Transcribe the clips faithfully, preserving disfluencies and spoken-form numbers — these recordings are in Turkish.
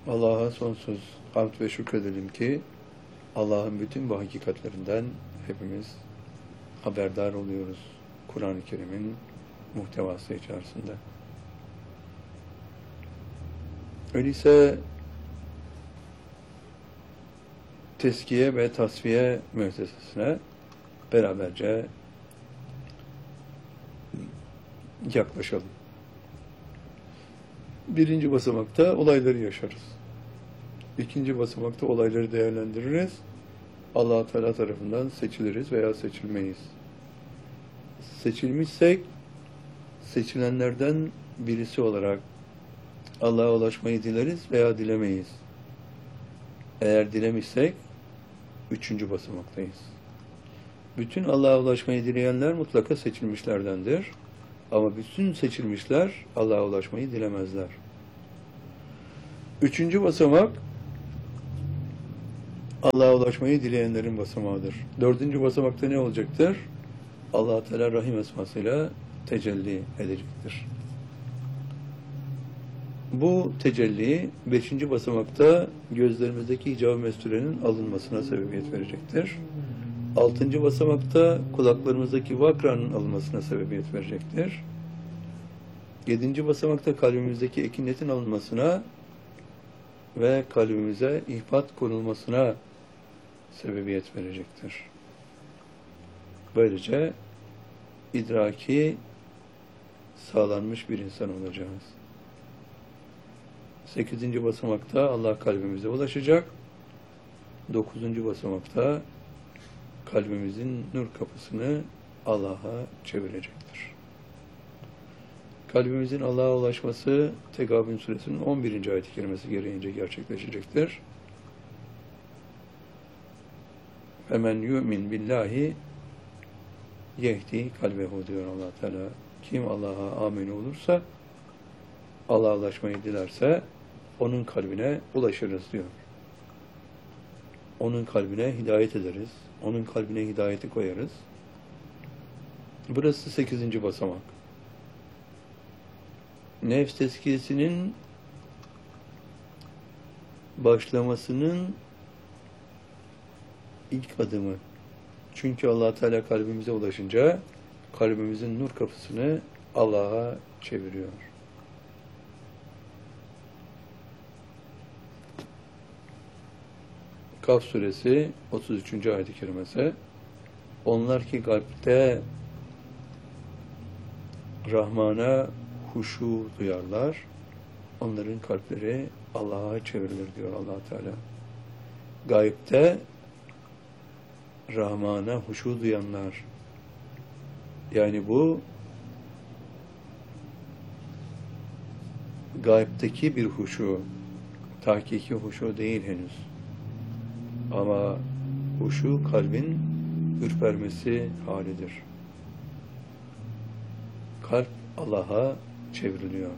Allah'a sonsuz hamd ve şükredelim ki Allah'ın bütün bu hakikatlerinden hepimiz haberdar oluyoruz Kur'an-ı Kerim'in muhtevası içerisinde. Öyleyse Tezkiye ve Tasfiye müessesesine beraberce yaklaşalım. Birinci basamakta olayları yaşarız. İkinci basamakta olayları değerlendiririz. Allah-u Teala tarafından seçiliriz veya seçilmeyiz. Seçilmişsek, seçilenlerden birisi olarak Allah'a ulaşmayı dileriz veya dilemeyiz. Eğer dilemişsek, üçüncü basamaktayız. Bütün Allah'a ulaşmayı dileyenler mutlaka seçilmişlerdendir. Ama bütün seçilmişler Allah'a ulaşmayı dilemezler. Üçüncü basamak, Allah'a ulaşmayı dileyenlerin basamağıdır. Dördüncü basamakta ne olacaktır? Allah-u Teala Rahim esmasıyla tecelli edecektir. Bu tecelli beşinci basamakta gözlerimizdeki hicab-ı mesturenin alınmasına sebebiyet verecektir. Altıncı basamakta kulaklarımızdaki vakranın alınmasına sebebiyet verecektir. Yedinci basamakta kalbimizdeki ekinetin alınmasına ve kalbimize ihbat konulmasına sebebiyet verecektir. Böylece idraki sağlanmış bir insan olacağız. Sekizinci basamakta Allah kalbimize ulaşacak. Dokuzuncu basamakta kalbimizin nur kapısını Allah'a çevirecektir. Kalbimizin Allah'a ulaşması Tegabün suresinin on birinci ayet-i kerimesi gereğince gerçekleşecektir. Femen yu'min billahi yehdi kalbehu diyor Allah Teala. Kim Allah'a amin olursa, Allah'a ulaşmayı dilerse onun kalbine ulaşırız diyor. Onun kalbine hidayet ederiz. Onun kalbine hidayeti koyarız. Burası sekizinci basamak. Nefs tezkiyesinin başlamasının ilk adımı. Çünkü Allah Teala kalbimize ulaşınca kalbimizin nur kapısını Allah'a çeviriyor. Kaf suresi otuz üçüncü ayet-i kerimesi. Onlar ki kalpte Rahman'a huşu duyarlar, onların kalpleri Allah'a çevrilir diyor Allah Teala. Gaybte Rahman'a huşu duyanlar, yani bu gaybteki bir huşu, tahkiki huşu değil henüz. Ama huşu kalbin ürpermesi halidir. Kalp Allah'a çevriliyor.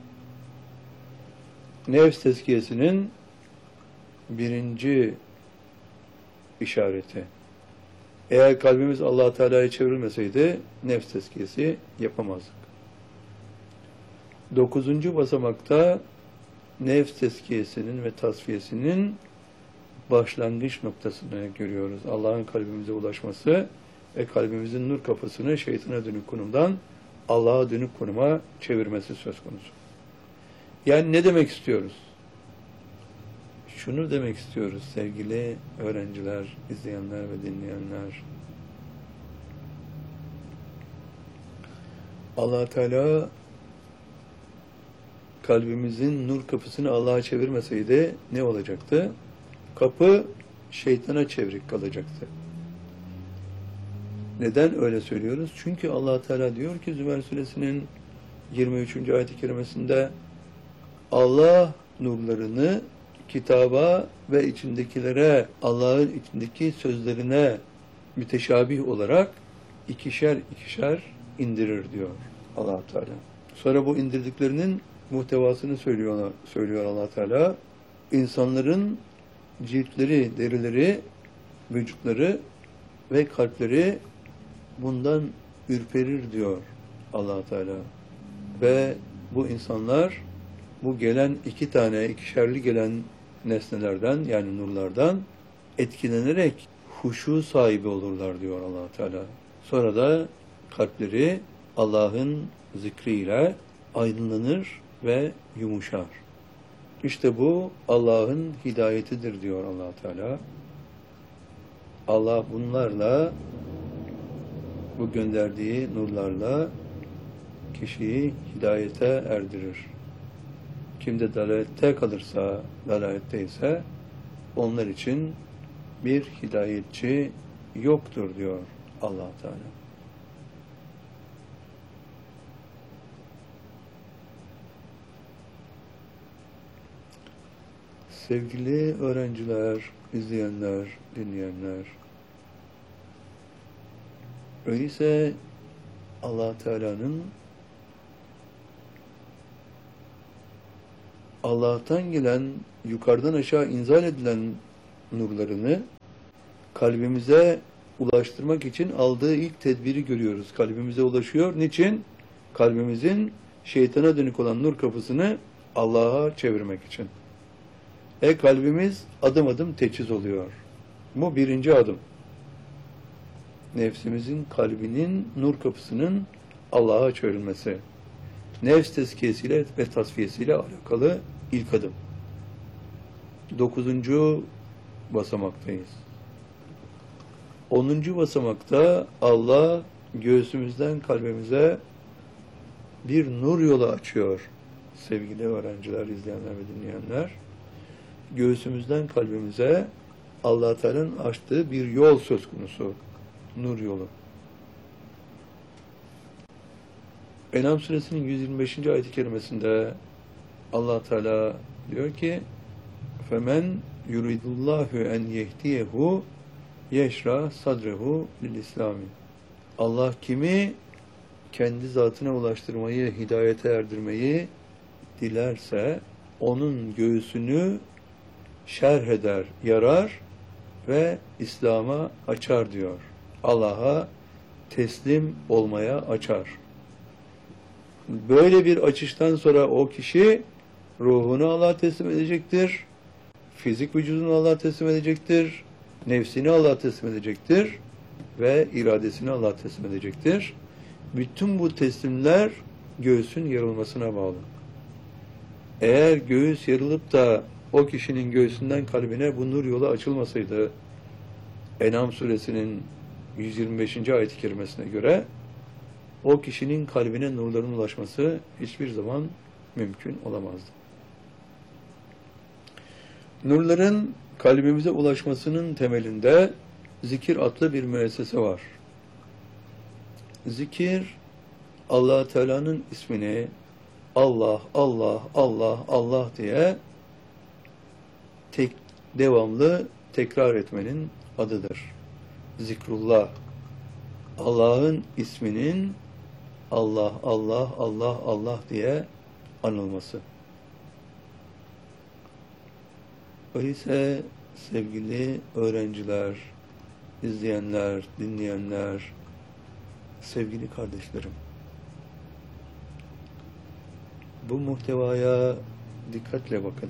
Nefs tezkiyesinin birinci işareti. Eğer kalbimiz Allah-u Teala'ya çevrilmeseydi nefs tezkiyesi yapamazdık. Dokuzuncu basamakta nefs tezkiyesinin ve tasfiyesinin başlangıç noktasını görüyoruz. Allah'ın kalbimize ulaşması ve kalbimizin nur kapısını şeytana dönük konumdan Allah'a dönük konuma çevirmesi söz konusu. Yani ne demek istiyoruz? Şunu demek istiyoruz sevgili öğrenciler, izleyenler ve dinleyenler. Allah Teala kalbimizin nur kapısını Allah'a çevirmeseydi ne olacaktı? Kapı şeytana çevrik kalacaktı. Neden öyle söylüyoruz? Çünkü Allah Teala diyor ki Zümer suresinin yirmi üçüncü ayet-i kerimesinde Allah nurlarını kitaba ve içindekilere, Allah'ın içindeki sözlerine müteşabih olarak ikişer ikişer indirir diyor Allah Teala. Sonra bu indirdiklerinin muhtevasını söylüyor, söylüyor Allah Teala. İnsanların ciltleri, derileri, vücutları ve kalpleri bundan ürperir diyor Allah Teala. Ve bu insanlar bu gelen iki tane, ikişerli gelen nesnelerden yani nurlardan etkilenerek huşu sahibi olurlar diyor Allah Teala. Sonra da kalpleri Allah'ın zikriyle aydınlanır ve yumuşar. İşte bu Allah'ın hidayetidir diyor Allah Teala. Allah bunlarla, bu gönderdiği nurlarla kişiyi hidayete erdirir. Kim de dalalette kalırsa, dalaletteyse onlar için bir hidayetçi yoktur diyor Allah Teala. Sevgili öğrenciler, izleyenler, dinleyenler, öyleyse Allah Teala'nın Allah'tan gelen, yukarıdan aşağı inzal edilen nurlarını kalbimize ulaştırmak için aldığı ilk tedbiri görüyoruz. Kalbimize ulaşıyor. Niçin? Kalbimizin şeytana dönük olan nur kapısını Allah'a çevirmek için. E kalbimiz adım adım teçhiz oluyor. Bu birinci adım. Nefsimizin, kalbinin nur kapısının Allah'a çevrilmesi. Nefs tezkiyesiyle ve tasfiyesiyle alakalı ilk adım. Dokuzuncu basamaktayız. Onuncu basamakta Allah göğsümüzden kalbimize bir nur yolu açıyor. Sevgili öğrenciler, izleyenler ve dinleyenler. Göğsümüzden kalbimize Allah Teala'nın açtığı bir yol söz konusu. Nur yolu. En'am suresinin yüz yirmi beşinci ayet-i kerimesinde Allah Teala diyor ki: "Femen yuridullahu en yehdiyehu yeşra sadrehu lil İslami." Allah kimi kendi zatına ulaştırmayı, hidayete erdirmeyi dilerse onun göğsünü şerh eder, yarar ve İslam'a açar diyor. Allah'a teslim olmaya açar. Böyle bir açıştan sonra o kişi ruhunu Allah'a teslim edecektir, fizik vücudunu Allah'a teslim edecektir, nefsini Allah'a teslim edecektir ve iradesini Allah'a teslim edecektir. Bütün bu teslimler göğsün yarılmasına bağlı. Eğer göğüs yarılıp da o kişinin göğsünden kalbine bu nur yolu açılmasaydı, En'am suresinin yüz yirmi beşinci ayet-i kerimesine göre o kişinin kalbine nurların ulaşması hiçbir zaman mümkün olamazdı. Nurların kalbimize ulaşmasının temelinde zikir adlı bir müessese var. Zikir, Allah Teala'nın ismini Allah, Allah, Allah, Allah diye tek, devamlı tekrar etmenin adıdır. Zikrullah, Allah'ın isminin Allah, Allah, Allah, Allah diye anılması. Öyleyse sevgili öğrenciler, izleyenler, dinleyenler, sevgili kardeşlerim, bu muhtevaya dikkatle bakın.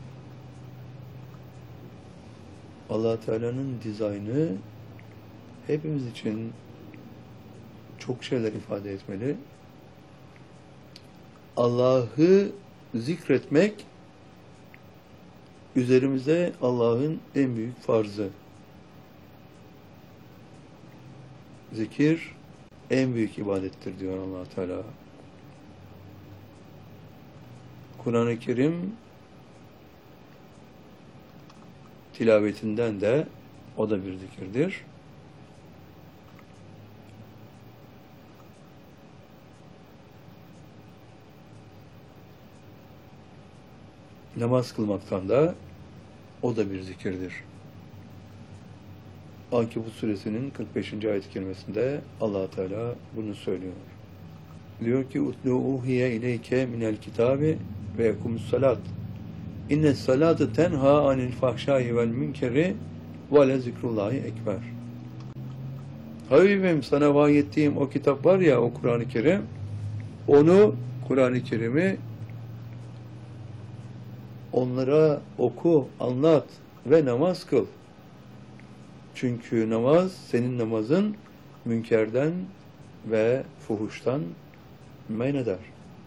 Allah Teala'nın dizaynı hepimiz için çok şeyler ifade etmeli. Allah'ı zikretmek üzerimize Allah'ın en büyük farzı. Zikir en büyük ibadettir diyor Allah Teala. Kur'an-ı Kerim tilavetinden de o da bir zikirdir. Namaz kılmaktan da o da bir zikirdir. Ankebut suresinin kırk beşinci ayet-i kerimesinde Allah Teala bunu söylüyor. Diyor ki: "Utlu uhiye ileyke minel kitabi ve yekumus salat. İnne salate tenha anil fahşai vel münkeri ve le zikrullahi ekber." Habibim, sana vahyettiğim o kitap var ya, o Kur'an-ı Kerim, onu, Kur'an-ı Kerim'i onlara oku, anlat ve namaz kıl. Çünkü namaz, senin namazın münkerden ve fuhuştan men eder.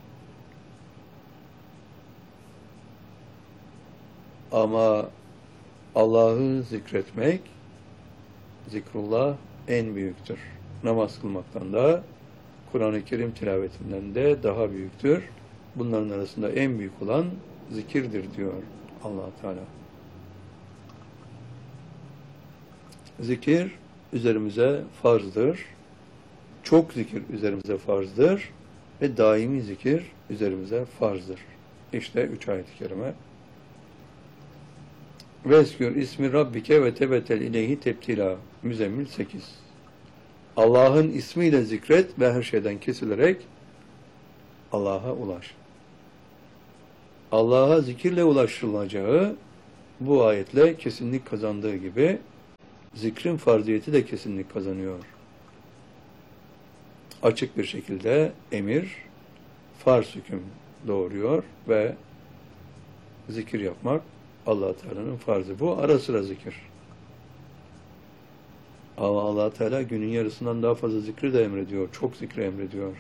Ama Allah'ı zikretmek, zikrullah en büyüktür. Namaz kılmaktan da, Kur'an-ı Kerim tilavetinden de daha büyüktür. Bunların arasında en büyük olan zikirdir diyor Allah Teala. Zikir üzerimize farzdır. Çok zikir üzerimize farzdır. Ve daimi zikir üzerimize farzdır. İşte üç ayet-i kerime. Veskür ismi Rabbike ve tebetel ileyhi tebtila. Müzzemmil sekiz. Allah'ın ismiyle zikret ve her şeyden kesilerek Allah'a ulaş. Allah'a zikirle ulaşılacağı bu ayetle kesinlik kazandığı gibi zikrin farziyeti de kesinlik kazanıyor. Açık bir şekilde emir, farz hüküm doğuruyor ve zikir yapmak Allah Teala'nın farzı. Bu ara sıra zikir. Ama Allah Teala günün yarısından daha fazla zikri de emrediyor. Çok zikri emrediyor.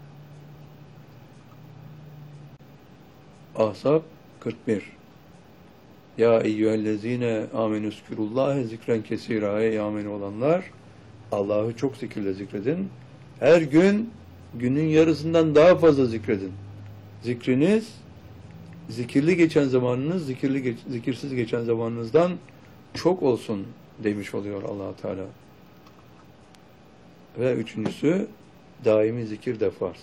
Ahzab kırk bir. Ya eyyühellezine amenüskürullâhe zikren kesîrâ. Ey amin olanlar, Allah'ı çok zikirle zikredin. Her gün günün yarısından daha fazla zikredin. Zikriniz, zikirli geçen zamanınız, zikirli geç, zikirsiz geçen zamanınızdan çok olsun demiş oluyor Allah Teala. Ve üçüncüsü, daimi zikir de farz.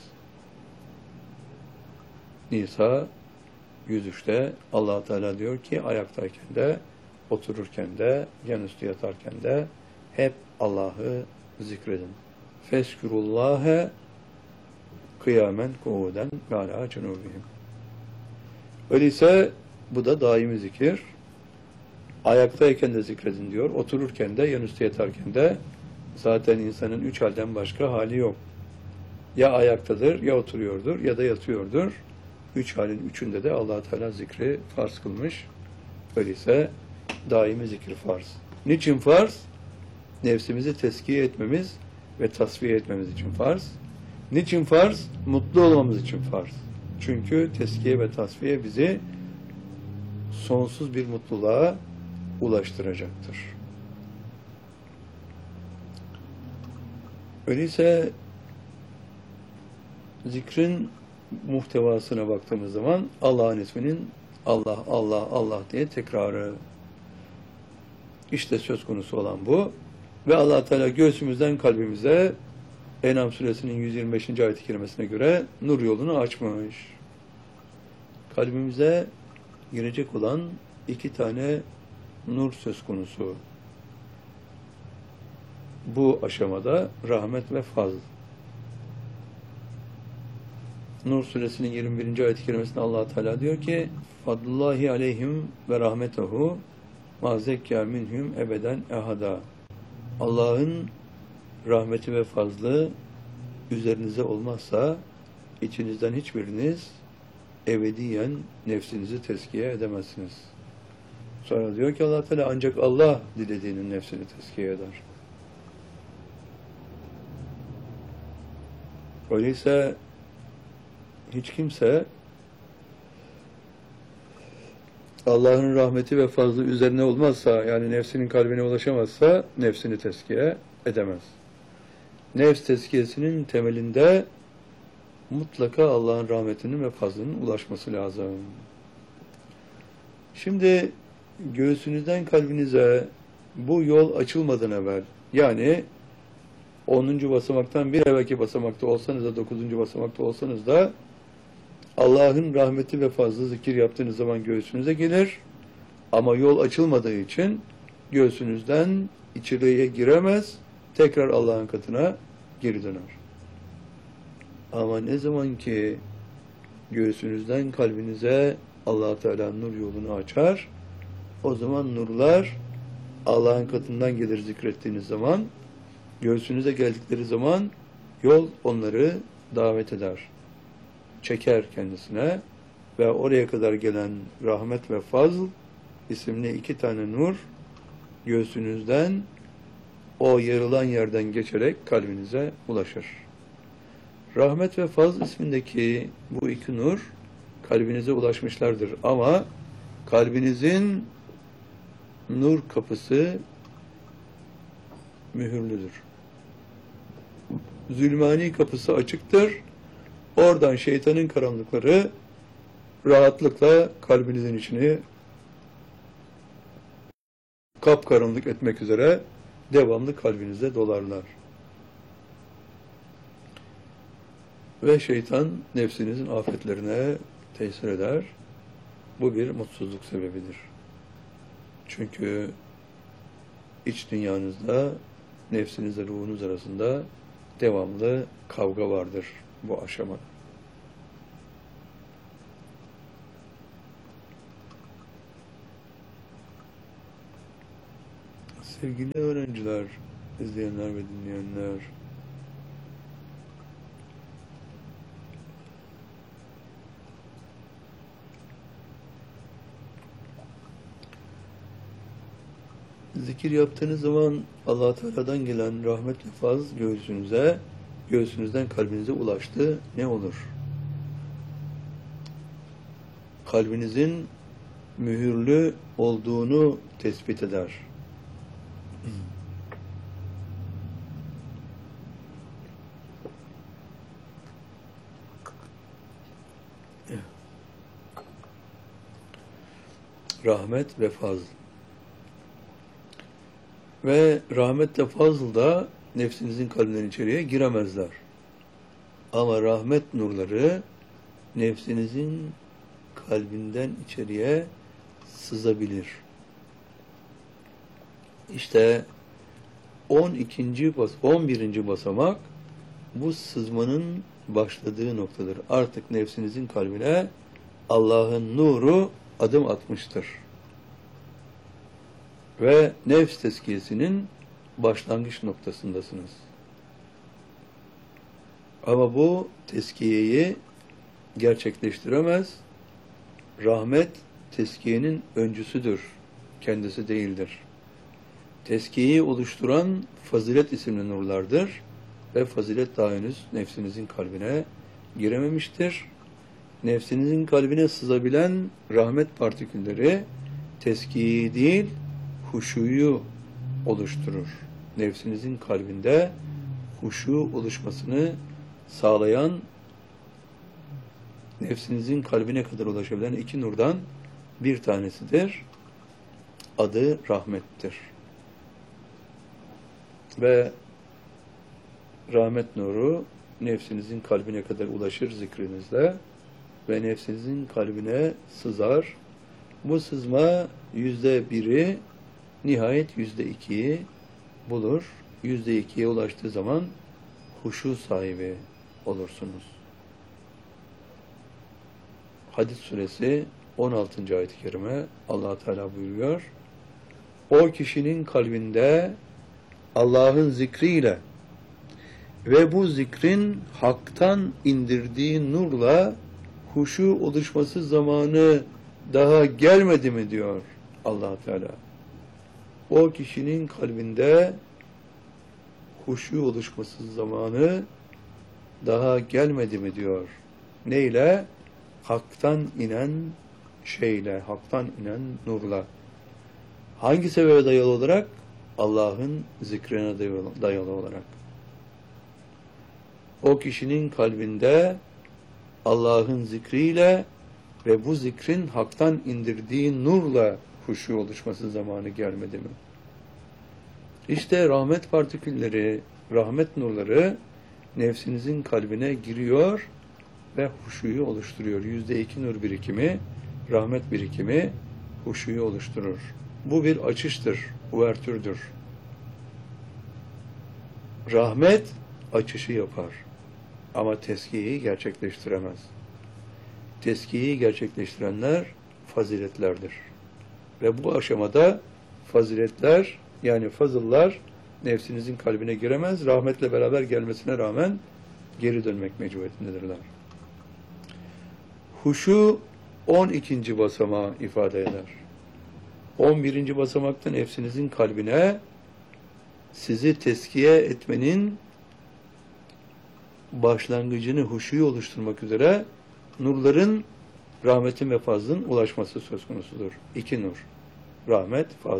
Nisa yüz üçte Allah Teala diyor ki ayaktayken de, otururken de, yanüstü yatarken de hep Allah'ı zikredin. Feskürullâhe kıyamen kuuden ve alâ cunûbihim. Öyleyse bu da daimi zikir. Ayaktayken de zikredin diyor, otururken de, yanüstü yatarken de. Zaten insanın üç halden başka hali yok. Ya ayaktadır, ya oturuyordur, ya da yatıyordur. Üç halin üçünde de Allah Teala zikri farz kılmış. Öyleyse daimi zikir farz. Niçin farz? Nefsimizi teskiye etmemiz ve tasfiye etmemiz için farz. Niçin farz? Mutlu olmamız için farz. Çünkü teskiye ve tasfiye bizi sonsuz bir mutluluğa ulaştıracaktır. Öyleyse zikrin muhtevasına baktığımız zaman Allah'ın isminin Allah, Allah, Allah diye tekrarı. İşte söz konusu olan bu. Ve Allah Teala göğsümüzden kalbimize En'am suresinin yüz yirmi beşinci ayet-i kerimesine göre nur yolunu açmış. Kalbimize girecek olan iki tane nur söz konusu. Bu aşamada rahmet ve fazl. Nur suresinin yirmi birinci ayet-i kerimesinde Allah Teala diyor ki Fadlullahi aleyhim ve rahmetehu ma zekkâ minhum ebeden ehada. Allah'ın rahmeti ve fazlı üzerinize olmazsa içinizden hiçbiriniz ebediyen nefsinizi tezkiye edemezsiniz. Sonra diyor ki Allah Teala ancak Allah dilediğinin nefsini tezkiye eder. Öyleyse hiç kimse Allah'ın rahmeti ve fazlı üzerine olmazsa, yani nefsinin kalbine ulaşamazsa nefsini tezkiye edemez. Nefs tezkiyesinin temelinde mutlaka Allah'ın rahmetinin ve fazlının ulaşması lazım. Şimdi göğsünüzden kalbinize bu yol açılmadan evvel, yani onuncu basamaktan bir evvelki basamakta olsanız da dokuzuncu basamakta olsanız da Allah'ın rahmeti ve fazlı zikir yaptığınız zaman göğsünüze gelir. Ama yol açılmadığı için göğsünüzden içeriye giremez, tekrar Allah'ın katına geri döner. Ama ne zaman ki göğsünüzden kalbinize Allah Teala nur yolunu açar, o zaman nurlar Allah'ın katından gelir zikrettiğiniz zaman, göğsünüze geldikleri zaman yol onları davet eder. Çeker kendisine ve oraya kadar gelen rahmet ve fazl isimli iki tane nur göğsünüzden o yarılan yerden geçerek kalbinize ulaşır. Rahmet ve fazl ismindeki bu iki nur kalbinize ulaşmışlardır ama kalbinizin nur kapısı mühürlüdür. Zulmani kapısı açıktır. Oradan şeytanın karanlıkları rahatlıkla kalbinizin içini kapkaranlık etmek üzere devamlı kalbinize dolarlar. Ve şeytan nefsinizin afetlerine tesir eder. Bu bir mutsuzluk sebebidir. Çünkü iç dünyanızda nefsinizle ruhunuz arasında devamlı kavga vardır bu aşama. Sevgili öğrenciler, izleyenler ve dinleyenler, zikir yaptığınız zaman Allah Teala'dan gelen rahmet ve fazl göğsünüze, göğsünüzden kalbinize ulaştı. Ne olur? Kalbinizin mühürlü olduğunu tespit eder. Rahmet ve fazl. Ve rahmet ve fazl da nefsinizin kalbinden içeriye giremezler. Ama rahmet nurları nefsinizin kalbinden içeriye sızabilir. İşte on ikinci bas on birinci basamak bu sızmanın başladığı noktadır. Artık nefsinizin kalbine Allah'ın nuru adım atmıştır. Ve nefs tezkiyesinin başlangıç noktasındasınız. Ama bu tezkiyeyi gerçekleştiremez. Rahmet tezkiyenin öncüsüdür. Kendisi değildir. Tezkiyeyi oluşturan fazilet isimli nurlardır. Ve fazilet daha henüz nefsinizin kalbine girememiştir. Nefsinizin kalbine sızabilen rahmet partikülleri tezkiyeyi değil, huşuyu oluşturur. Nefsinizin kalbinde huşu oluşmasını sağlayan, nefsinizin kalbine kadar ulaşabilen iki nurdan bir tanesidir. Adı rahmettir. Ve rahmet nuru nefsinizin kalbine kadar ulaşır zikrinizle ve nefsinizin kalbine sızar. Bu sızma yüzde biri nihayet yüzde ikiyi bulur. Yüzde ikiye ulaştığı zaman huşu sahibi olursunuz. Hadis suresi on altıncı ayet-i kerime Allah Teala buyuruyor. O kişinin kalbinde Allah'ın zikriyle ve bu zikrin haktan indirdiği nurla huşu oluşması zamanı daha gelmedi mi diyor Allah Teala. O kişinin kalbinde huşu oluşması zamanı daha gelmedi mi diyor. Neyle? Haktan inen şeyle, haktan inen nurla. Hangi sebebe dayalı olarak? Allah'ın zikrine dayalı olarak. O kişinin kalbinde Allah'ın zikriyle ve bu zikrin haktan indirdiği nurla huşu oluşması zamanı gelmedi mi? İşte rahmet partikülleri, rahmet nurları nefsinizin kalbine giriyor ve huşuyu oluşturuyor. Yüzde iki nur birikimi, rahmet birikimi huşuyu oluşturur. Bu bir açıştır, uvertürdür. Rahmet açışı yapar ama teskiyeyi gerçekleştiremez. Teskiyeyi gerçekleştirenler faziletlerdir. Ve bu aşamada faziletler yani fazıllar nefsinizin kalbine giremez. Rahmetle beraber gelmesine rağmen geri dönmek mecburiyetindedirler. Huşu on ikinci basamağı ifade eder. on birinci basamakta nefsinizin kalbine sizi teskiye etmenin başlangıcını, huşuyu oluşturmak üzere nurların, rahmetin ve fazlın ulaşması söz konusudur. İki nur. Rahmet, fazl.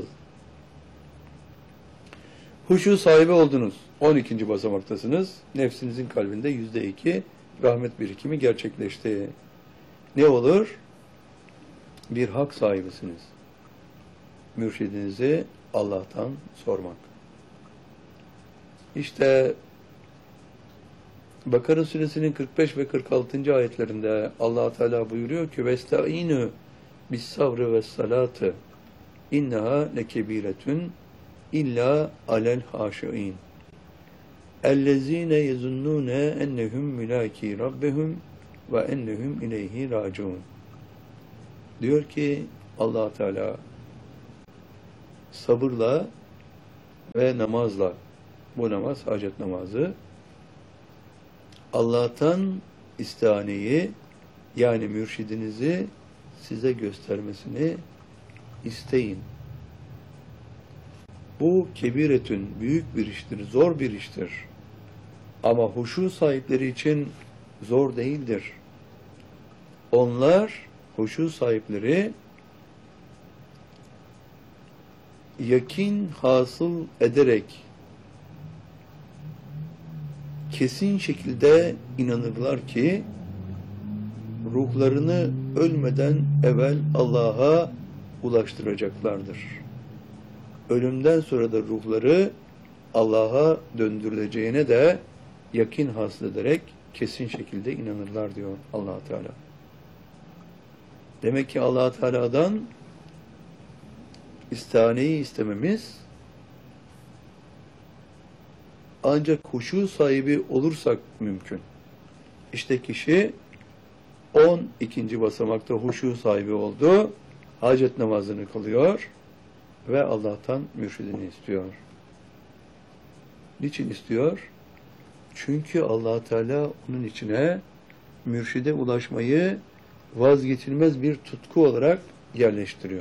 Huşu sahibi oldunuz. on ikinci basamaktasınız. Nefsinizin kalbinde yüzde iki rahmet birikimi gerçekleşti. Ne olur? Bir hak sahibisiniz. Mürşidinizi Allah'tan sormak. İşte Bakara suresinin kırk beş ve kırk altıncı ayetlerinde Allah Teala buyuruyor ki vestaînû bis sabrı ve salatı innaha lekebiretun illa alel haşiin ellezîne yezunnûne ennehum mülâkî rabbehum ve ennehum ileyhi râciûn. Diyor ki Allah Teala sabırla ve namazla, bu namaz hacet namazı, Allah'tan istihaneyi, yani mürşidinizi size göstermesini isteyin. Bu kebiretün, büyük bir iştir, zor bir iştir. Ama huşu sahipleri için zor değildir. Onlar, huşu sahipleri, yakin hasıl ederek kesin şekilde inanırlar ki ruhlarını ölmeden evvel Allah'a ulaştıracaklardır. Ölümden sonra da ruhları Allah'a döndürüleceğine de yakin hasıl ederek kesin şekilde inanırlar diyor Allah Teala. Demek ki Allah Teala'dan istihaneyi istememiz ancak huşu sahibi olursak mümkün. İşte kişi on ikinci basamakta huşu sahibi oldu, hacet namazını kılıyor ve Allah'tan mürşidini istiyor. Niçin istiyor? Çünkü Allah Teala onun içine mürşide ulaşmayı vazgeçilmez bir tutku olarak yerleştiriyor.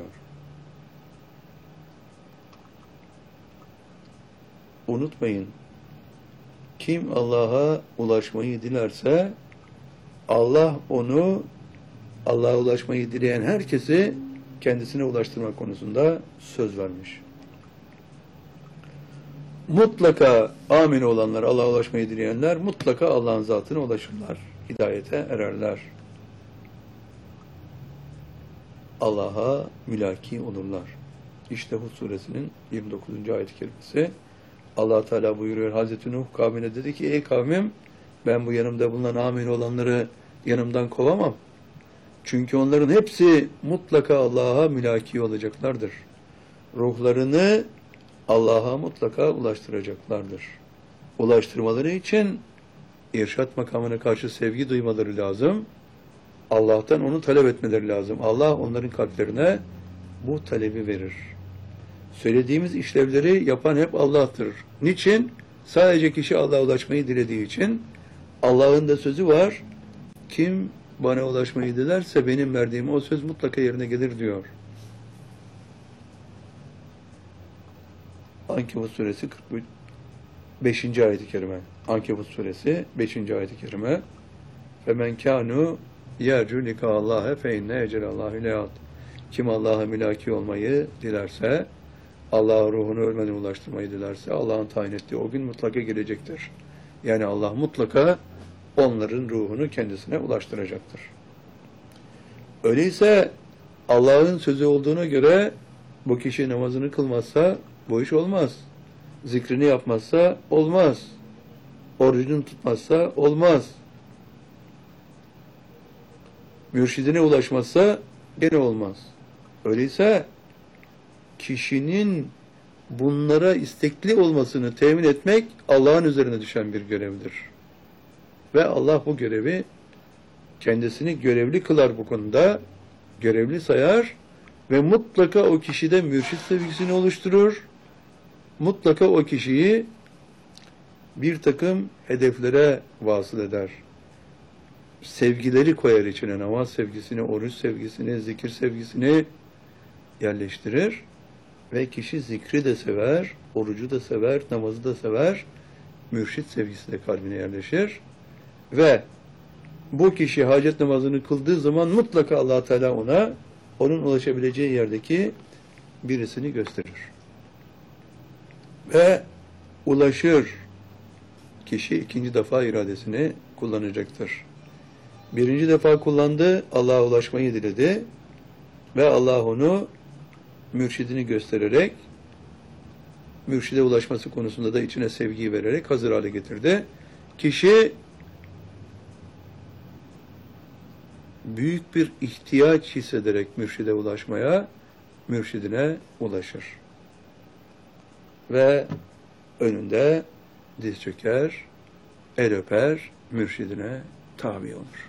Unutmayın, kim Allah'a ulaşmayı dilerse Allah onu, Allah'a ulaşmayı dileyen herkesi kendisine ulaştırma konusunda söz vermiş. Mutlaka amin olanlar, Allah'a ulaşmayı dileyenler mutlaka Allah'ın zatına ulaşırlar, hidayete ererler. Allah'a mülaki olurlar. İşte Hud suresinin yirmi dokuzuncu ayet-i kerimesi. Allah Teala buyuruyor, Hazreti Nuh kavmine dedi ki, ey kavmim, ben bu yanımda bulunan amin olanları yanımdan kovamam. Çünkü onların hepsi mutlaka Allah'a mülaki olacaklardır. Ruhlarını Allah'a mutlaka ulaştıracaklardır. Ulaştırmaları için irşat makamına karşı sevgi duymaları lazım. Allah'tan onu talep etmeleri lazım. Allah onların kalplerine bu talebi verir. Söylediğimiz işlevleri yapan hep Allah'tır. Niçin? Sadece kişi Allah'a ulaşmayı dilediği için. Allah'ın da sözü var. Kim bana ulaşmayı dilerse benim verdiğim o söz mutlaka yerine gelir diyor. Ankebut suresi kırk beşinci ayet-i kerime. Ankebut suresi beşinci ayet-i kerime. Femen kânû yercu likâllâhe fe inne ecelallâhu leât. Kim Allah'a mülaki olmayı dilerse, Allah'a ruhunu ölmeden ulaştırmayı dilerse, Allah'ın tayin ettiği o gün mutlaka gelecektir. Yani Allah mutlaka onların ruhunu kendisine ulaştıracaktır. Öyleyse Allah'ın sözü olduğuna göre bu kişi namazını kılmazsa bu iş olmaz. Zikrini yapmazsa olmaz. Orucunu tutmazsa olmaz. Mürşidine ulaşmazsa gene olmaz. Öyleyse kişinin bunlara istekli olmasını temin etmek Allah'ın üzerine düşen bir görevdir. Ve Allah bu görevi kendisini görevli kılar bu konuda, görevli sayar ve mutlaka o kişide mürşid sevgisini oluşturur. Mutlaka o kişiyi bir takım hedeflere vasıl eder. sevgileri koyar içine. Namaz sevgisini, oruç sevgisini, zikir sevgisini yerleştirir. Ve kişi zikri de sever, orucu da sever, namazı da sever. Mürşit sevgisi de kalbine yerleşir. Ve bu kişi hacet namazını kıldığı zaman mutlaka Allah Teala ona, onun ulaşabileceği yerdeki birisini gösterir. Ve ulaşır. Kişi ikinci defa iradesini kullanacaktır. Birinci defa kullandı, Allah'a ulaşmayı diledi. Ve Allah onu mürşidini göstererek, mürşide ulaşması konusunda da içine sevgiyi vererek hazır hale getirdi. Kişi büyük bir ihtiyaç hissederek mürşide ulaşmaya, mürşidine ulaşır. Ve önünde diz çöker, el öper, mürşidine tabi olur.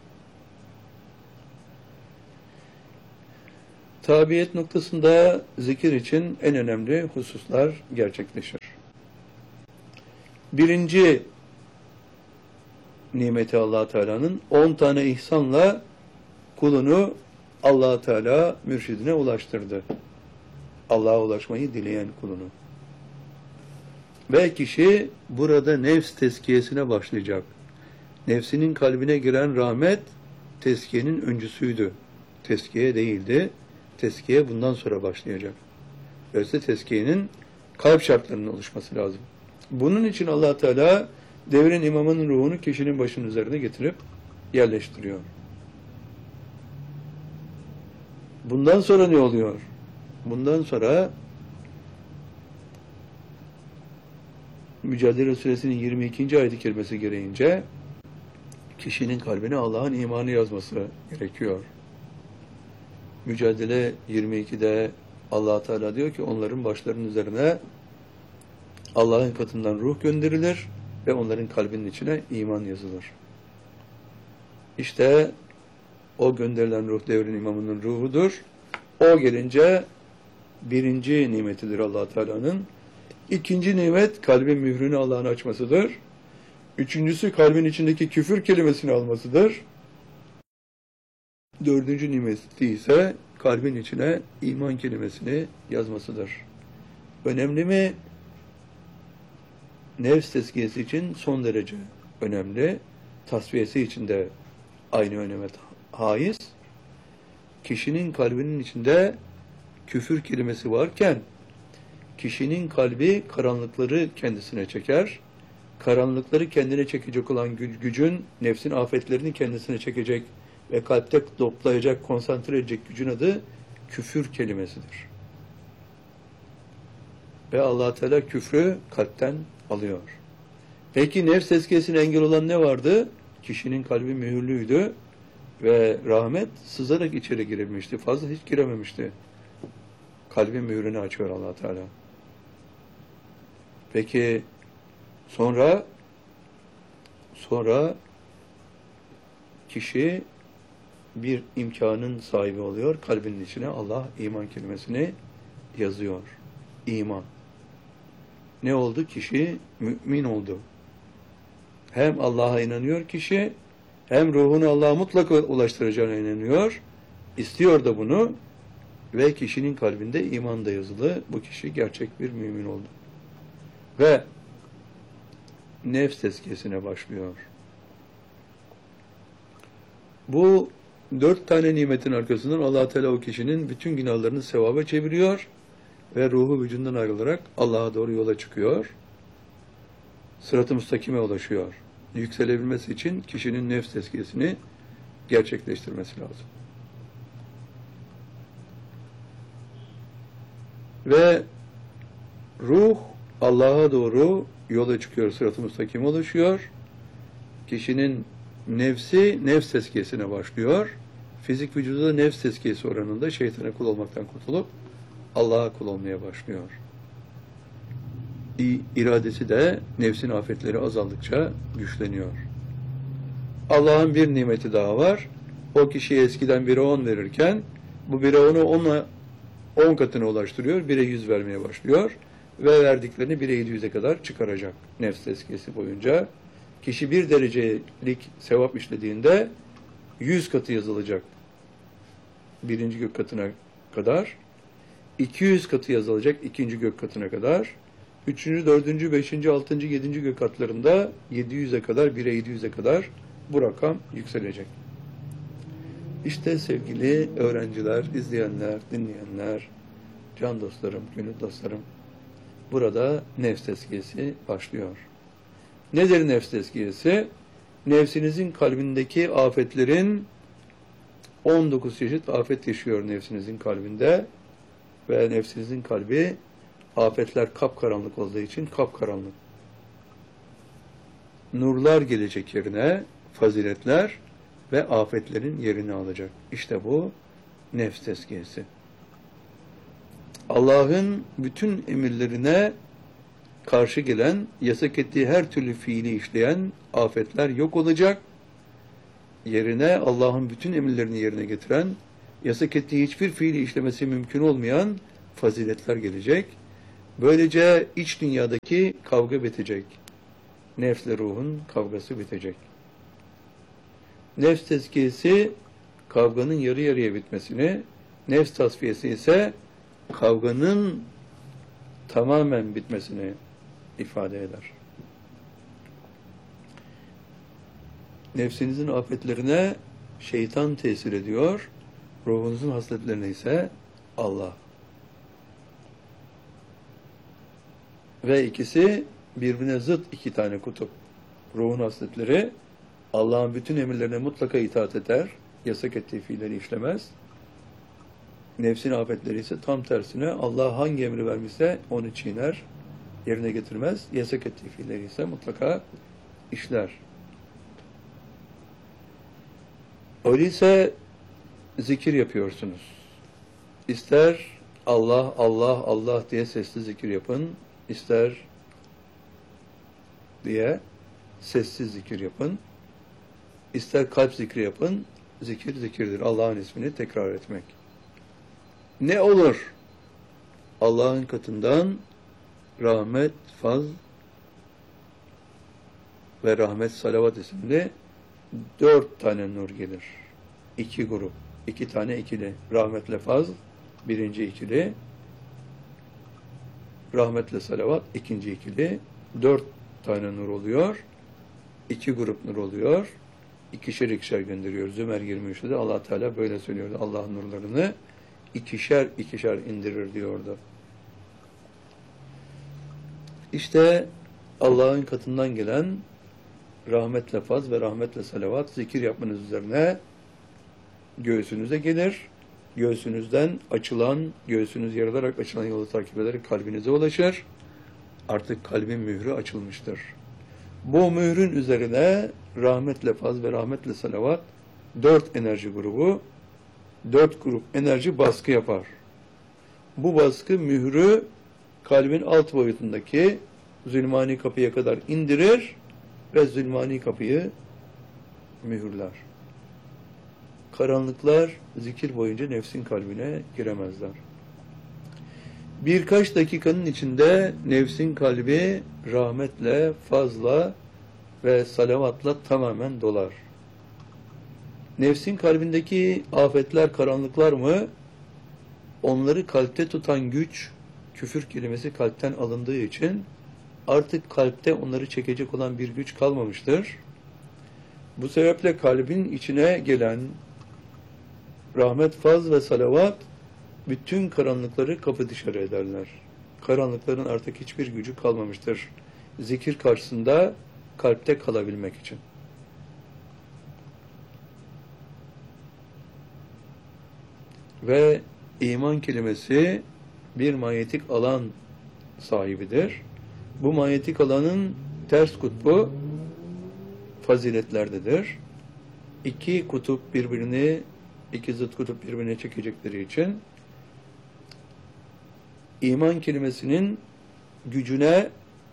Tabiyet noktasında zikir için en önemli hususlar gerçekleşir. Birinci nimeti Allah Teala'nın on tane ihsanla kulunu Allah Teala mürşidine ulaştırdı. Allah'a ulaşmayı dileyen kulunu. Ve kişi burada nefs tezkiyesine başlayacak. Nefsinin kalbine giren rahmet tezkiyenin öncüsüydü. Tezkiye değildi. Tezkiye bundan sonra başlayacak. Dolayısıyla tezkiyenin kalp şartlarının oluşması lazım. Bunun için Allah Teala devrin imamının ruhunu kişinin başının üzerine getirip yerleştiriyor. Bundan sonra ne oluyor? Bundan sonra Mücadele Suresinin yirmi ikinci ayet-i kerimesi gereğince kişinin kalbine Allah'ın imanı yazması gerekiyor. Mücadele yirmi ikide Allah Teala diyor ki onların başlarının üzerine Allah'ın katından ruh gönderilir ve onların kalbinin içine iman yazılır. İşte o gönderilen ruh devrin imamının ruhudur. O gelince birinci nimetidir Allah Teala'nın. İkinci nimet kalbin mührünü Allah'ın açmasıdır. Üçüncüsü kalbin içindeki küfür kelimesini almasıdır. Dördüncü nimeti ise kalbin içine iman kelimesini yazmasıdır. Önemli mi? Nefs tezkiyesi için son derece önemli. Tasfiyesi için de aynı öneme haiz. Kişinin kalbinin içinde küfür kelimesi varken kişinin kalbi karanlıkları kendisine çeker. Karanlıkları kendine çekecek olan gücün, nefsin afetlerini kendisine çekecek ve kalpte toplayacak, konsantre edecek gücün adı küfür kelimesidir. Ve Allah Teala küfrü kalpten alıyor. Peki nefs tezkiyesine engel olan ne vardı? Kişinin kalbi mühürlüydü ve rahmet sızarak içeri girilmişti. Fazla hiç girememişti. Kalbin mühürünü açıyor Allah Teala. Peki sonra sonra kişi bir imkanın sahibi oluyor. Kalbinin içine Allah iman kelimesini yazıyor. İman. Ne oldu? Kişi mümin oldu. Hem Allah'a inanıyor kişi, hem ruhunu Allah'a mutlaka ulaştıracağına inanıyor. İstiyor da bunu ve kişinin kalbinde iman da yazılı. Bu kişi gerçek bir mümin oldu. Ve nefs tezkiyesine başlıyor. Bu dört tane nimetin arkasından Allah Teala o kişinin bütün günahlarını sevaba çeviriyor ve ruhu vücudundan ayrılarak Allah'a doğru yola çıkıyor. Sırat-ı müstakime ulaşıyor. Yükselebilmesi için kişinin nefs tezkiyesini gerçekleştirmesi lazım. Ve ruh Allah'a doğru yola çıkıyor, sırat-ı müstakime ulaşıyor. Kişinin nefsi nefs tezkiyesine başlıyor. Fizik vücudu da nefs tezkiyesi oranında şeytana kul olmaktan kurtulup Allah'a kul olmaya başlıyor. İradesi de nefsin afetleri azaldıkça güçleniyor. Allah'ın bir nimeti daha var. O kişiye eskiden bire on verirken bu bire onu onla on katına ulaştırıyor. bire yüz vermeye başlıyor. Ve verdiklerini bire yedi yüze kadar çıkaracak nefs tezkiyesi boyunca. Kişi bir derecelik sevap işlediğinde yüz katı yazılacak. Birinci gök katına kadar. iki yüz katı yazılacak ikinci gök katına kadar. Üçüncü, dördüncü, beşinci, altıncı, yedinci gök katlarında yedi yüze kadar, bire yedi yüze kadar bu rakam yükselecek. İşte sevgili öğrenciler, izleyenler, dinleyenler, can dostlarım, gönül dostlarım, burada nefs tezkiyesi başlıyor. Nedir nefs tezkiyesi? Nefsinizin kalbindeki afetlerin on dokuz çeşit afet yaşıyor nefsinizin kalbinde ve nefsinizin kalbi afetler kapkaranlık olduğu için kapkaranlık. Nurlar gelecek yerine faziletler ve afetlerin yerini alacak. İşte bu nefs tezkiyesi. Allah'ın bütün emirlerine karşı gelen, yasak ettiği her türlü fiili işleyen afetler yok olacak. Yerine Allah'ın bütün emirlerini yerine getiren, yasak ettiği hiçbir fiili işlemesi mümkün olmayan faziletler gelecek. Böylece iç dünyadaki kavga bitecek. Nefsle ruhun kavgası bitecek. Nefs tezkiyesi kavganın yarı yarıya bitmesini, nefs tasfiyesi ise kavganın tamamen bitmesini ifade eder. Nefsinizin afetlerine şeytan tesir ediyor, ruhunuzun hasletlerine ise Allah. Ve ikisi birbirine zıt iki tane kutup. Ruhun hasletleri Allah'ın bütün emirlerine mutlaka itaat eder, yasak ettiği fiilleri işlemez. Nefsin afetleri ise tam tersine Allah hangi emri vermişse onu çiğner, yerine getirmez. Yasak ettiği fiilleri ise mutlaka işler. Öyleyse zikir yapıyorsunuz. İster Allah, Allah, Allah diye sesli zikir yapın, ister diye sessiz zikir yapın, ister kalp zikri yapın, zikir zikirdir. Allah'ın ismini tekrar etmek. Ne olur? Allah'ın katından rahmet, faz ve rahmet salavat isimli dört tane nur gelir. İki grup, iki tane ikili. Rahmetle faz, birinci ikili. Rahmetle salavat, ikinci ikili. Dört tane nur oluyor. İki grup nur oluyor. İkişer ikişer gönderiyor. Zümer yirmi üçte Allah Teala böyle söylüyordu. Allah'ın nurlarını ikişer ikişer indirir diyordu. İşte Allah'ın katından gelen rahmetle faz ve rahmetle salavat zikir yapmanız üzerine göğsünüze gelir. Göğsünüzden açılan, göğsünüz yarılarak açılan yolu takip ederek kalbinize ulaşır. Artık kalbin mührü açılmıştır. Bu mührün üzerine rahmetle faz ve rahmetle salavat dört enerji grubu, dört grup enerji baskı yapar. Bu baskı mührü kalbin alt boyutundaki zulmani kapıya kadar indirir ve zulmani kapıyı mühürler. Karanlıklar zikir boyunca nefsin kalbine giremezler. Birkaç dakikanın içinde nefsin kalbi rahmetle, fazla ve salavatla tamamen dolar. Nefsin kalbindeki afetler, karanlıklar mı? Onları kalpte tutan güç, küfür kelimesi kalpten alındığı için artık kalpte onları çekecek olan bir güç kalmamıştır. Bu sebeple kalbin içine gelen rahmet, faz ve salavat bütün karanlıkları kapı dışarı ederler. Karanlıkların artık hiçbir gücü kalmamıştır. Zikir karşısında kalpte kalabilmek için. Ve iman kelimesi bir manyetik alan sahibidir. Bu manyetik alanın ters kutbu faziletlerdedir. İki kutup birbirini, iki zıt kutup birbirine çekecekleri için iman kelimesinin gücüne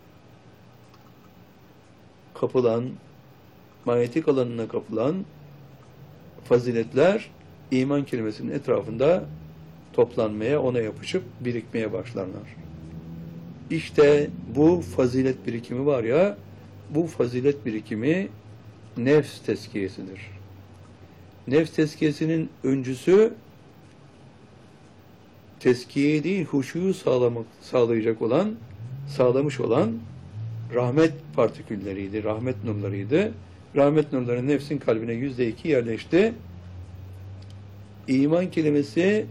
kapılan, manyetik alanına kapılan faziletler iman kelimesinin etrafında toplanmaya, ona yapışıp birikmeye başlarlar. İşte bu fazilet birikimi var ya, bu fazilet birikimi nefs tezkiyesidir. Nefs tezkiyesinin öncüsü tezkiye değil, huşuyu sağlamak, sağlayacak olan, sağlamış olan rahmet partikülleriydi, rahmet nurlarıydı. Rahmet nurları nefsin kalbine yüzde iki yerleşti. İman kelimesi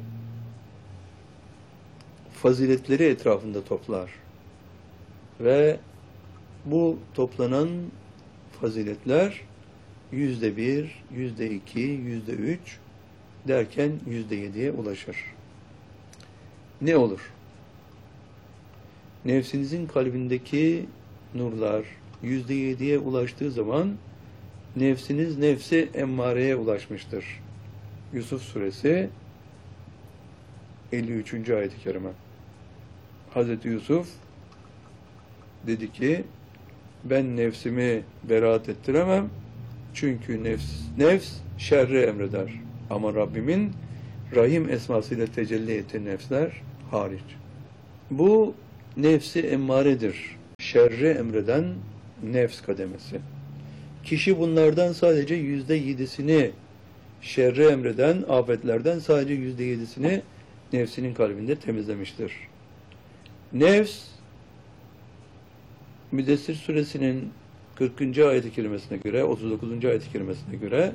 faziletleri etrafında toplar. Ve bu toplanan faziletler yüzde bir, yüzde iki, yüzde üç derken yüzde yediye ulaşır. Ne olur? Nefsinizin kalbindeki nurlar yüzde yediye ulaştığı zaman nefsiniz nefsi emmareye ulaşmıştır. Yusuf suresi elli üçüncü ayet-i kerime. Hazreti Yusuf dedi ki ben nefsimi beraat ettiremem çünkü nefs, nefs şerri emreder. Ama Rabbimin Rahim esmasıyla tecelli ettiği nefsler hariç. Bu nefsi emmaredir. Şerri emreden nefs kademesi. Kişi bunlardan sadece yüzde yedisini, şerri emreden afetlerden sadece yüzde yedisini nefsinin kalbinde temizlemiştir. Nefs, Müddessir suresinin kırkıncı ayet-i kerimesine göre, otuz dokuzuncu ayet-i kerimesine göre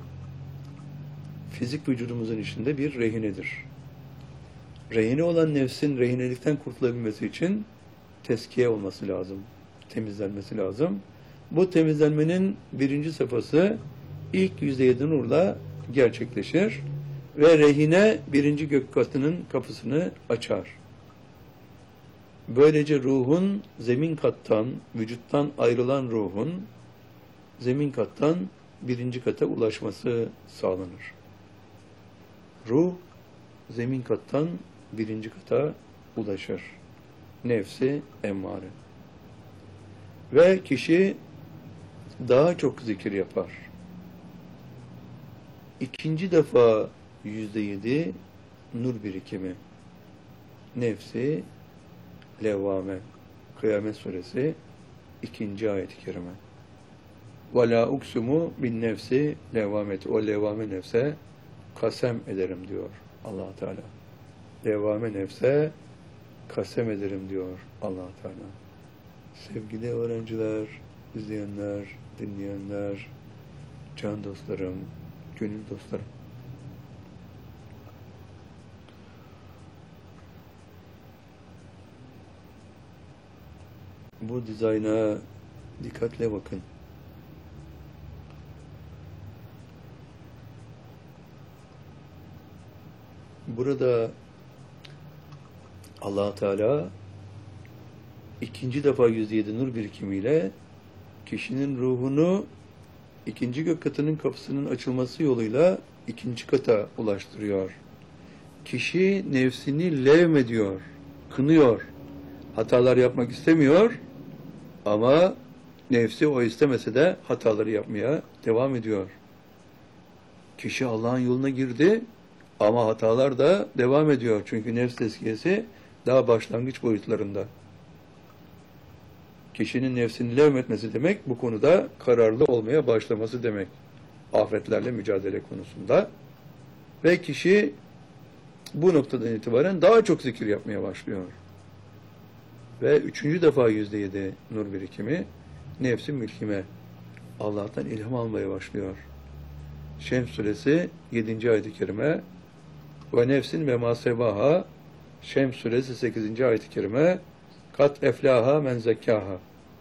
fizik vücudumuzun içinde bir rehinedir. Rehine olan nefsin rehinelikten kurtulabilmesi için teskiye olması lazım, temizlenmesi lazım. Bu temizlenmenin birinci safhası ilk yüzde yedi nurla gerçekleşir ve rehine birinci gök katının kapısını açar. Böylece ruhun zemin kattan, vücuttan ayrılan ruhun zemin kattan birinci kata ulaşması sağlanır. Ruh zemin kattan birinci kata ulaşır. Nefsi emmare. Ve kişi daha çok zikir yapar. İkinci defa yüzde yedi nur birikimi. Nefsi levvame. Kıyamet suresi ikinci ayet-i kerime. Ve la uksumu bin nefsi levvameti. O levvame nefse kasem ederim diyor Allah Teala. Levvame nefse kasem ederim diyor Allah Teala. Sevgili öğrenciler, izleyenler, dinleyenler, can dostlarım, gönül dostlarım. Bu dizayna dikkatle bakın. Burada Allah Teala ikinci defa yüzde yedi nur birikimiyle kişinin ruhunu ikinci gök katının kapısının açılması yoluyla ikinci kata ulaştırıyor. Kişi nefsini levmediyor, kınıyor. Hatalar yapmak istemiyor ama nefsi o istemese de hataları yapmaya devam ediyor. Kişi Allah'ın yoluna girdi ama hatalar da devam ediyor. Çünkü nefs tezkiyesi daha başlangıç boyutlarında. Kişinin nefsini levmetmesi demek, bu konuda kararlı olmaya başlaması demek. Afetlerle mücadele konusunda. Ve kişi bu noktadan itibaren daha çok zikir yapmaya başlıyor. Ve üçüncü defa yüzde yedi nur birikimi, nefsi mülkime, Allah'tan ilham almaya başlıyor. Şems suresi yedinci ayet-i kerime ve nefsin ve masevaha, Şems suresi sekizinci ayet-i kerime, kat eflaha men zekkaha.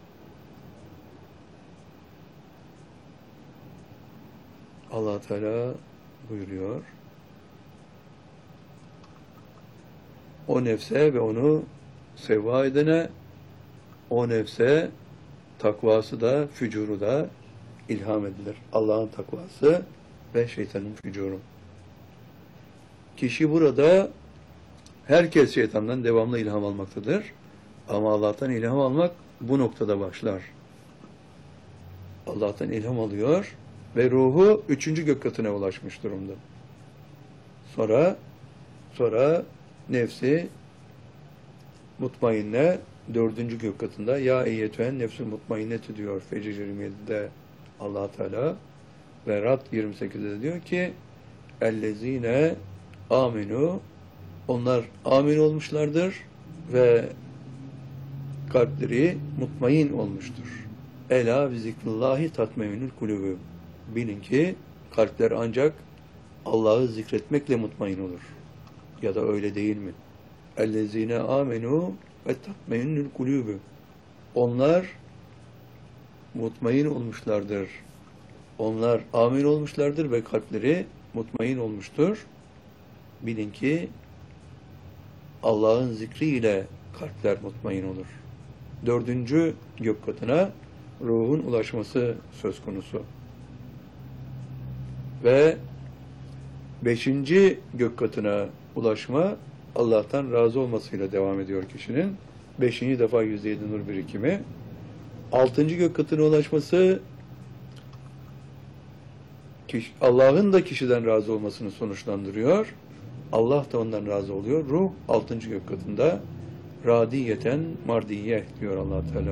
Allah Teala buyuruyor. O nefse ve onu sevva edene, o nefse takvası da, fücuru da ilham edilir. Allah'ın takvası ve şeytanın fücuru. Kişi burada herkes şeytandan devamlı ilham almaktadır. Ama Allah'tan ilham almak bu noktada başlar. Allah'tan ilham alıyor ve ruhu üçüncü gök katına ulaşmış durumda. Sonra sonra nefsi mutmainne dördüncü gök katında ya eyyetühen nefsül mutmainnetü diyor Fecr yirmi yedide Allah Teala ve Rad yirmi sekizde de diyor ki ellezine aminu, onlar amin olmuşlardır ve kalpleri mutmain olmuştur. Ela bi zikrullahi tatmeinül kulübü. Bilin ki kalpler ancak Allah'ı zikretmekle mutmain olur. Ya da öyle değil mi? Ellezine amenu ve tatmeinül kulübü. Onlar mutmain olmuşlardır. Onlar amin olmuşlardır ve kalpleri mutmain olmuştur. Bilin ki Allah'ın zikriyle kalpler mutmain olur. Dördüncü gök katına ruhun ulaşması söz konusu. Ve beşinci gök katına ulaşma Allah'tan razı olmasıyla devam ediyor kişinin. Beşinci defa yüzde yedi nur birikimi. Altıncı gök katına ulaşması Allah'ın da kişiden razı olmasını sonuçlandırıyor. Allah da ondan razı oluyor. Ruh altıncı gök katında radiyeten mardiye diyor Allah Teala.